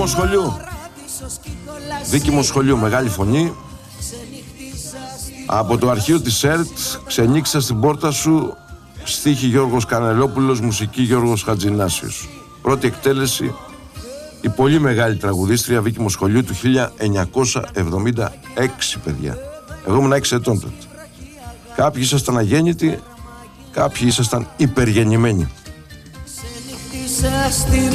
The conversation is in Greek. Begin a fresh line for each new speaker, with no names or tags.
Μοσχολιού. Δίκη Μοσχολιού, μεγάλη φωνή. Από το αρχείο της ΕΡΤ, ξενύξα στην πόρτα σου, στίχη Γιώργος Κανελόπουλος, μουσική Γιώργος Χατζηνάσιος. Πρώτη εκτέλεση, η πολύ μεγάλη τραγουδίστρια Βίκη Μοσχολιού του 1976, παιδιά. Εγώ ήμουν 6 ετών τότε. Κάποιοι ήσασταν αγέννητοι, κάποιοι ήσασταν υπεργεννημένοι.